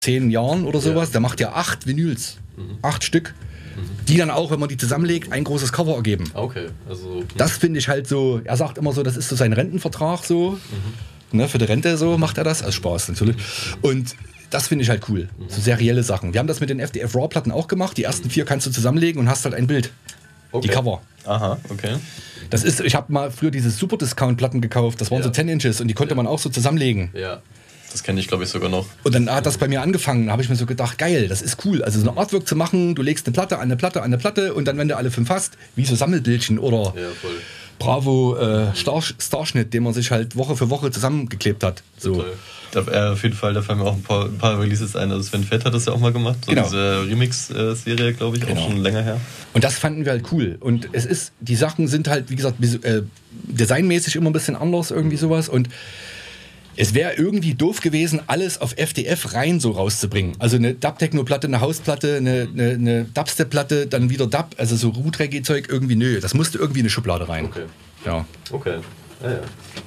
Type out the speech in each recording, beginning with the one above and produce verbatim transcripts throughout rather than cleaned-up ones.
zehn Jahren oder sowas, Ja. der macht ja acht Vinyls. Mhm. Acht Stück. Mhm. Die dann auch, wenn man die zusammenlegt, ein großes Cover ergeben. Okay, also... Das finde ich halt so, er sagt immer so, das ist so sein Rentenvertrag so. Mhm. Ne, für die Rente so macht er das, als Spaß natürlich. Und das finde ich halt cool, so serielle Sachen. Wir haben das mit den F D F RAW-Platten auch gemacht. Die ersten vier kannst du zusammenlegen und hast halt ein Bild. Okay. Die Cover. Aha, okay. Das ist, ich habe mal früher diese Super-Discount-Platten gekauft, das waren Ja. so zehn Inches und die konnte Ja. man auch so zusammenlegen. Ja, das kenne ich, glaube ich, sogar noch. Und dann hat das bei mir angefangen, da habe ich mir so gedacht, geil, das ist cool. Also so eine Artwork zu machen, du legst eine Platte an eine Platte an eine Platte und dann, wenn du alle fünf hast, wie so Sammelbildchen oder Ja, voll. Bravo äh, Star Starschnitt, den man sich halt Woche für Woche zusammengeklebt hat. So. Total. Da, äh, auf jeden Fall, da fallen mir auch ein paar, ein paar Releases ein. Also Sven Fett hat das ja auch mal gemacht. So Genau. diese Remix-Serie, glaube ich, Genau. auch schon länger her. Und das fanden wir halt cool. Und es ist, die Sachen sind halt, wie gesagt, visu- äh, designmäßig immer ein bisschen anders, irgendwie sowas. Und es wäre irgendwie doof gewesen, alles auf F D F rein so rauszubringen. Also eine Dub-Techno-Platte, eine Hausplatte, eine, eine, eine Dubstep-Platte, dann wieder Dub, also so Root-Reggae-Zeug irgendwie, nö. Das musste irgendwie in eine Schublade rein. Okay. Ja. Okay. Ja, ja.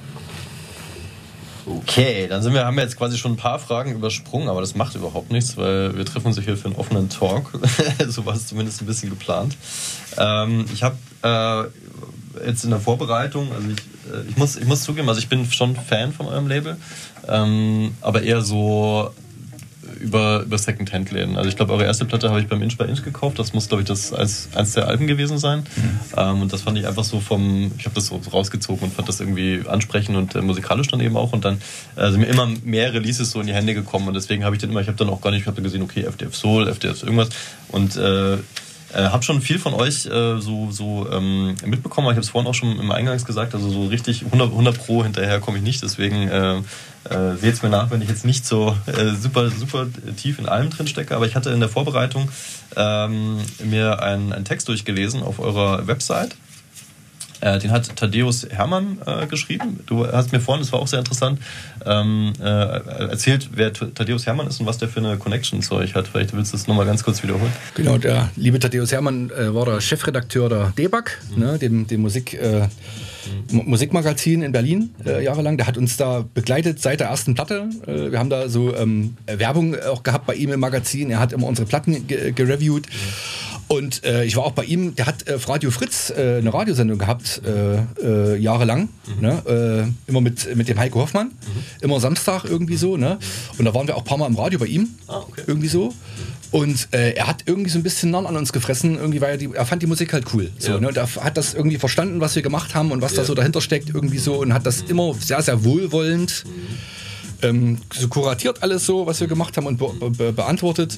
Okay, dann sind wir, haben wir jetzt quasi schon ein paar Fragen übersprungen, aber das macht überhaupt nichts, weil wir treffen uns hier für einen offenen Talk. So war es zumindest ein bisschen geplant. Ähm, ich habe äh, jetzt in der Vorbereitung, also ich, äh, ich, muss, ich muss zugeben, also ich bin schon Fan von eurem Label, ähm, aber eher so über, über Second-Hand-Läden. Also ich glaube, eure erste Platte habe ich beim Inch by Inch gekauft. Das muss, glaube ich, das als eins der Alben gewesen sein. Mhm. Ähm, und das fand ich einfach so vom, ich habe das so rausgezogen und fand das irgendwie ansprechend und äh, musikalisch dann eben auch. Und dann äh, sind mir immer mehr Releases so in die Hände gekommen. Und deswegen habe ich dann immer, ich habe dann auch gar nicht, ich habe gesehen, okay, F D F Soul, F D F irgendwas. Und äh, Äh, habe schon viel von euch äh, so, so ähm, mitbekommen, ich habe es vorhin auch schon im Eingangs gesagt, also so richtig hundert, hundert Pro hinterher komme ich nicht, deswegen äh, äh, seht es mir nach, wenn ich jetzt nicht so äh, super, super tief in allem drin stecke, aber ich hatte in der Vorbereitung ähm, mir einen, einen Text durchgelesen auf eurer Website. Äh, den hat Thaddeus Hermann äh, geschrieben. Du hast mir vorhin, das war auch sehr interessant, ähm, äh, erzählt, wer Thaddeus Hermann ist und was der für eine Connection zu euch hat. Vielleicht willst du das nochmal ganz kurz wiederholen. Genau, der liebe Thaddeus Hermann äh, war der Chefredakteur der D-Back, mhm. ne, dem, dem Musik, äh, mhm. Musikmagazin in Berlin äh, jahrelang. Der hat uns da begleitet seit der ersten Platte. Äh, wir haben da so ähm, Werbung auch gehabt bei ihm im Magazin. Er hat immer unsere Platten ge- gereviewt. Mhm. Und äh, ich war auch bei ihm, der hat äh, auf Radio Fritz äh, eine Radiosendung gehabt, äh, äh, jahrelang, mhm. ne? äh, immer mit, mit dem Heiko Hoffmann, mhm. immer Samstag irgendwie so. Ne? Und da waren wir auch ein paar Mal im Radio bei ihm, ah, okay. irgendwie so. Und äh, er hat irgendwie so ein bisschen Narren an uns gefressen, irgendwie, weil er, die, er fand die Musik halt cool. So, ja. ne? Und er hat das irgendwie verstanden, was wir gemacht haben und was ja. da so dahinter steckt, irgendwie so. Und hat das mhm. immer sehr, sehr wohlwollend mhm. ähm, so kuratiert alles so, was wir gemacht haben und be- be- beantwortet.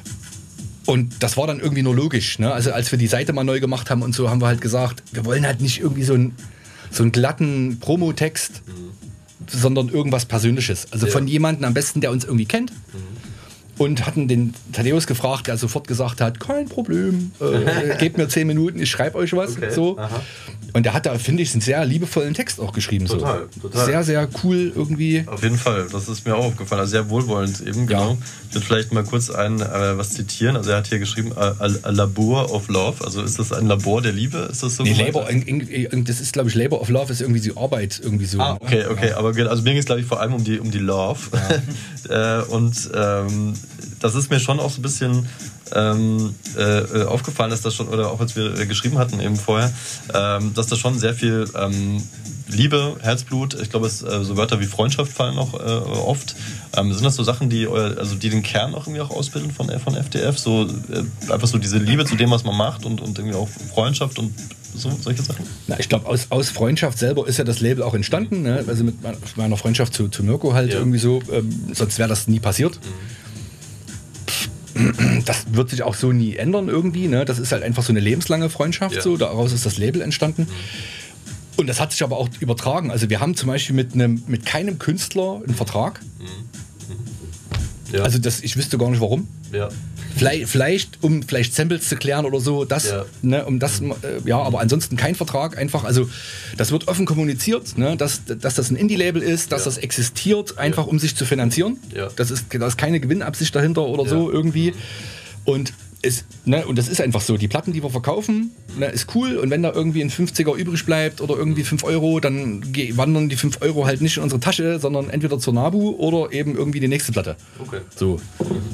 Und das war dann irgendwie nur logisch. Ne? Also als wir die Seite mal neu gemacht haben und so, haben wir halt gesagt, wir wollen halt nicht irgendwie so einen, so einen glatten Promotext, mhm. sondern irgendwas Persönliches. Also ja. von jemandem am besten, der uns irgendwie kennt. Mhm. Und hatten den Thaddeus gefragt, der sofort gesagt hat, kein Problem, äh, gebt mir zehn Minuten, ich schreibe euch was. Okay. So. Und der hat da, finde ich, einen sehr liebevollen Text auch geschrieben. Total, so. total. Sehr, sehr cool irgendwie. Auf jeden Fall, das ist mir auch aufgefallen, also sehr wohlwollend eben, genau. Ja. Ich würde vielleicht mal kurz ein, äh, was zitieren, also er hat hier geschrieben, a, a Labor of Love, also ist das ein Labor der Liebe, ist das so? Nee, Labor, in, in, das ist, glaube ich, Labor of Love ist irgendwie die Arbeit, irgendwie so. Ah, okay, okay, ja. aber also mir ging es, glaube ich, vor allem um die, um die Love. Ja. äh, und ähm, das ist mir schon auch so ein bisschen ähm, äh, aufgefallen, dass das schon, oder auch als wir geschrieben hatten eben vorher, ähm, dass da schon sehr viel ähm, Liebe, Herzblut, ich glaube, es, äh, so Wörter wie Freundschaft fallen auch äh, oft. Ähm, sind das so Sachen, die, also die den Kern auch irgendwie auch ausbilden von, von F D F? So, äh, einfach so diese Liebe zu dem, was man macht und, und irgendwie auch Freundschaft und so, solche Sachen? Na, ich glaube, aus, aus Freundschaft selber ist ja das Label auch entstanden. Ne? Also mit meiner Freundschaft zu, zu Mirko halt ja. irgendwie so, ähm, sonst wäre das nie passiert. Mhm. Das wird sich auch so nie ändern irgendwie. Ne? Das ist halt einfach so eine lebenslange Freundschaft. Ja. So. Daraus ist das Label entstanden. Mhm. Und das hat sich aber auch übertragen. Also wir haben zum Beispiel mit, einem, mit keinem Künstler einen Vertrag. Mhm. Ja. Also das, ich wüsste gar nicht warum. Ja. Vielleicht, vielleicht, um vielleicht Samples zu klären oder so, das, ja. ne, um das, äh, ja, aber ansonsten kein Vertrag, einfach, also das wird offen kommuniziert, ne, dass, dass das ein Indie-Label ist, dass ja. das existiert, einfach ja. um sich zu finanzieren. Ja. Das ist, da ist keine Gewinnabsicht dahinter oder ja. so irgendwie. Und ist, ne, und das ist einfach so. Die Platten, die wir verkaufen, ne, ist cool. Und wenn da irgendwie ein fünfziger übrig bleibt oder irgendwie fünf Euro, dann ge- wandern die fünf Euro halt nicht in unsere Tasche, sondern entweder zur Nabu oder eben irgendwie die nächste Platte. Okay. So.